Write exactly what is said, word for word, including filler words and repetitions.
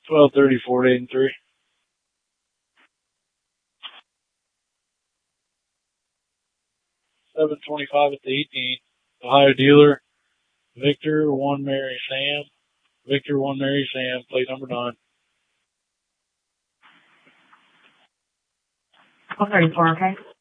twelve thirty, Ford eight and three. seven twenty-five at the eighteen. Ohio dealer. Victor one Mary Sam. Victor one Mary Sam. Plate number nine. twelve thirty-four, okay?